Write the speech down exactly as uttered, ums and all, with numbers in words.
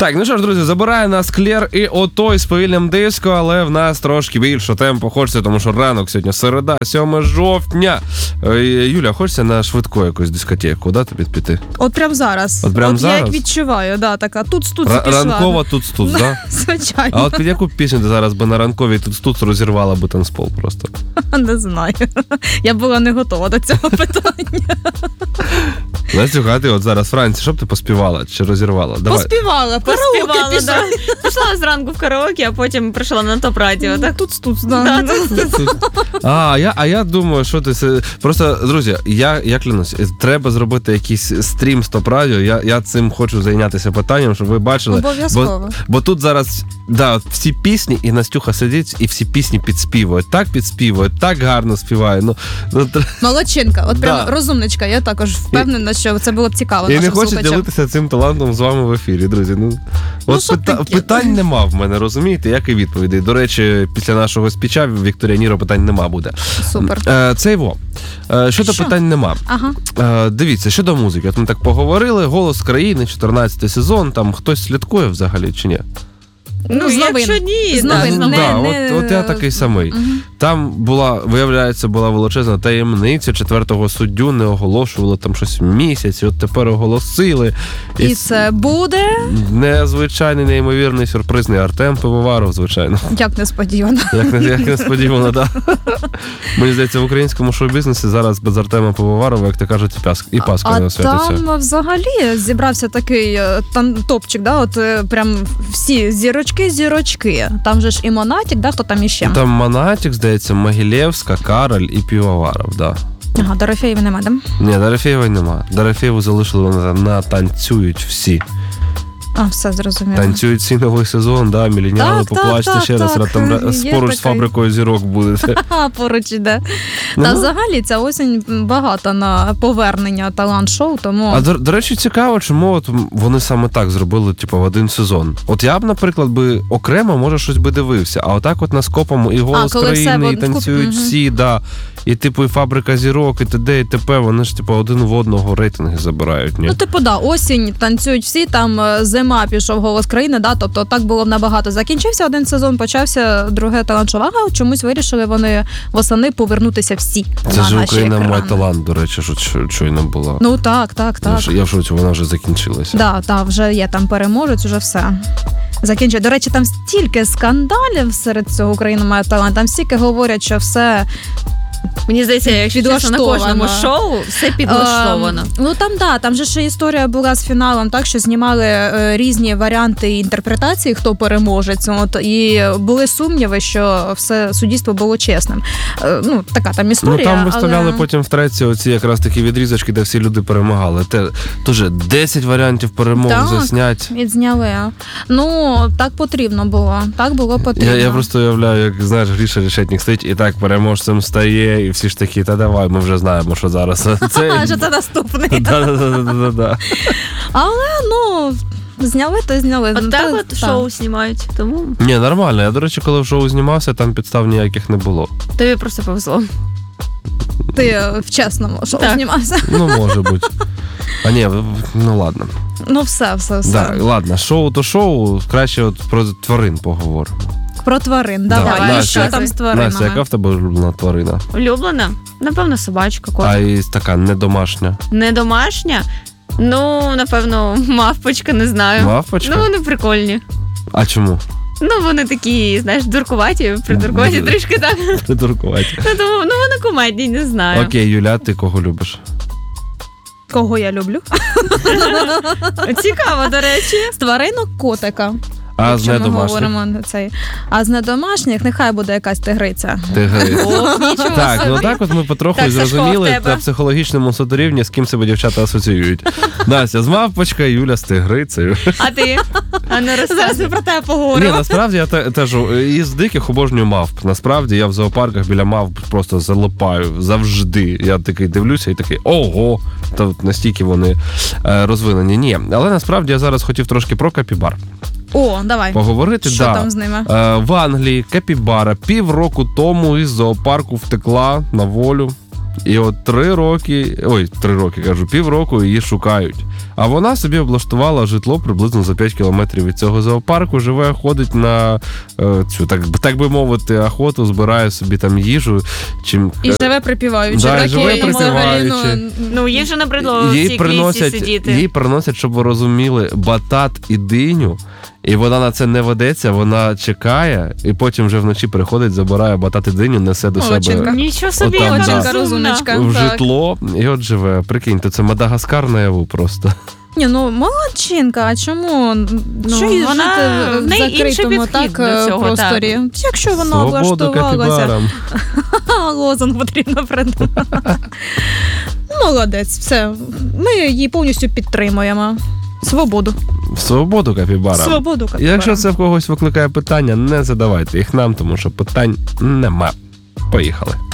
Так, ну що ж, друзі, забирає нас Клер і Отой з повільним диско, але в нас трошки більше темпу хочеться, тому що ранок сьогодні середа, сьоме жовтня. Юля, хочеться на швидку якусь дискотеку, куди тобі піти? От прямо зараз. От прямо От зараз? я як відчуваю, да, така тут-тут Р- пішла. Ранкова тут-тут, да? Да? Звичайно. А от під яку пісню ти зараз би на ранковій тут-тут розірвала би танцпол просто? Не знаю. Я була не готова до цього питання. Настюха, а ти от зараз Франці, що б ти поспівала чи розірвала? Давай. Поспівала, Поспівала, караоке пішла. да. Пішла зранку в караоке, а потім прийшла на топ-радіо, так? Тут-тут, да. Да, А, я, а я думаю, що ти... се- Просто, друзі, я, я клянусь, треба зробити якийсь стрім стоп-радіо. Я, я цим хочу зайнятися питанням, щоб ви бачили. Обов'язково. Бо, бо тут зараз, да, от всі пісні, і Настюха сидить, і всі пісні підспівують. Так підспівують, так гарно співає. Ну, ну, тр- Молодчинка, от прям Да. розумничка. Я також впевнена, що це було б цікаво я не нашим хочу слухачам. ділитися цим талантом з вами в ефірі, друзі. Ну, Ну, от що пита- таке? питань нема в мене, розумієте, як і відповідей. До речі, після нашого спіча Вікторія Ніро питань нема буде. Супер. Е, це його. Е, щодо Що? питань нема. Ага. Е, дивіться, щодо музики. От ми так поговорили. «Голос країни», чотирнадцятий сезон. Там хтось слідкує взагалі чи ні? Ну, з новин. якщо ні, З да, новин. з Ну, новин. да, не- от, от я такий самий. Мгм. Там була, виявляється, була величезна таємниця. Четвертого суддю не оголошували там щось місяць, і от тепер оголосили. І це буде, Незвичайний, неймовірний, сюрпризний Артем Пивоваров, звичайно. як несподівано. Як, не- як несподівано, так. Да. Мені здається, в українському шоу-бізнесі зараз без Артема Пивоварова, як ти кажуть, і Пасха, і Пасха А не освятиться. там взагалі зібрався такий е, тан- топчик, да, от е, прям всі зірочки, зірочки. Там же ж і Монатік, да, хто там іще? Там Монатік, здається, Могилєвська, Кароль і Пивоваров, да. Ага, Дорофеєва нема, да? Ні, Дорофєєва нема. Дорофєєву залишили на, на танцюють всі. А, все зрозуміло. Танцюють всі новий сезон, да, міленіали, Так, так, поплачте так, ще раз, так. там Є поруч з такий. фабрикою зірок будете. А, поруч іде. Ну, Та ну. взагалі ця осінь багата на повернення талант-шоу, тому... А до, до речі, цікаво, чому от вони саме так зробили, типу, в один сезон. От я б, наприклад, би окремо, може, щось би дивився, а отак от на скопом і «Голос коли все країни», в- і танцюють вкуп- всі, да. І типу і «Фабрика зірок», і т.д. і т.п. Вони ж типу один в одного рейтинги забирають, ні? Ну, типу, да, осінь, танцюють всі, там е, зима пішов «Голос країни», да, тобто так було б набагато. Закінчився один сезон, почався друге талант-шоу. А чомусь вирішили вони восени повернутися всі Це на ж наші «Україна екрани. має талант», до речі, що що- щойно була. Ну, так, так, Я так. ж- Я в шоці, вона вже закінчилася. Да, так, вже є там переможець, вже все. Закінчує. До речі, там стільки скандалів серед цього «Україна має талант». Там стільки говорять, що все Мені здається, якщо чесно, на Підлаштовано. кожному шоу все підлаштовано. Ем, ну там да, там же ще історія була з фіналом, так що знімали е, різні варіанти інтерпретації, хто переможець. От і були сумніви, що все суддівство було чесним. Е, ну така там історія. Ну там виставляли але... потім в треці оці якраз такі відрізочки, де всі люди перемагали. Те теж десять варіантів перемог Так. заснять. Відзняли. Ну так потрібно було. Так було потрібно. Я, я просто уявляю, як знаєш, Гріша Решетник стоїть і так переможцем стає, і всі ж такі, та давай, ми вже знаємо, що зараз. А, що це наступний. Да-да-да-да-да. Але ну зняли, то зняли. От Ну, так та- от та. шоу знімають, тому Ні, нормально. Я, до речі, коли в шоу знімався, там підстав ніяких не було. тобі просто повезло. Ти в чесному шоу Так. знімався. Ну, може бути. А ні, в- ну ладно. Ну все, все, все. Да, ладно, шоу то шоу, краще от про тварин поговоримо. Про тварин, давай. Давай, І Настя, що яка- там з тваринами? Настя, яка в тебе улюблена тварина? Улюблена? Напевно, собачка, А котик. і така недомашня. Не домашня? Ну, напевно, мавпочка, не знаю. Мавпочка? Ну, вони прикольні. А чому? Ну, вони такі, знаєш, дуркуваті, придуркуваті Ну, трішки так. Придуркуваті. Ну, тому, ну, вони кумедні, не знаю. Окей, Юля, ти кого любиш? Кого я люблю? Цікаво, до речі. З тваринок котика. А з Якщо ми недомашніх? говоримо цей. А з недомашніх нехай буде якась тигриця. Ти Ох, нічого Так, ну собі. так от ми потроху Так, Сашко, зрозуміли в тебе? на психологічному соторівні, з ким себе дівчата асоціюють. Настя з мавпочкою, Юля з тигрицею. А ти? А не Зараз ми розказуй. про тебе Ні, поговоримо. насправді я те- теж із диких обожнюю мавп. Насправді я в зоопарках біля мавп просто залипаю завжди. Я такий дивлюся і такий ого, то настільки вони е, розвинені. Ні, але насправді я зараз хотів трошки про капібар О, давай. поговорити. Що да. там з ними? Е, в Англії капібара півроку тому із зоопарку втекла на волю. І от три роки, ой, три роки, кажу, півроку її шукають. А вона собі облаштувала житло приблизно за п'ять кілометрів від цього зоопарку, живе, ходить на е, цю, так, так би мовити, охоту, збирає собі там їжу. Чим... І живе припіваючи. Да, живе Ракелі, припіваючи. Маргарину. Ну, їй вже набридло в їй цій клітці приносять, сидіти. їй приносять, щоб ви розуміли, батат і диню, і вона на це не ведеться, вона чекає, і потім вже вночі приходить, забирає батат і диню, несе до Молодчинка. себе Нічого собі, Отам, яка да. Молодчинка, розумна. розумничка. в Так. житло, і от живе. Прикиньте, це Мадагаскар наяву просто. Ні, ну молодчинка, а чому? Ну, що їй вона- жити в в неї інший закритому підхід так до цього, просторі? Якщо вона Свободу облаштувалася, капібарам. лозунг потрібно придумати. Молодець, все. Ми її повністю підтримуємо. Свободу. Свободу капібарам. Свободу І капібарам. якщо це в когось викликає питання, не задавайте їх нам, тому що питань нема. Поїхали.